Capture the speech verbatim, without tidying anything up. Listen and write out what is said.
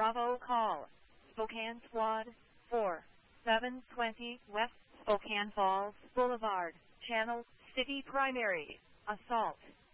Bravo call. Spokane Squad four, seven twenty West Spokane Falls Boulevard, Channel City Primary, Assault.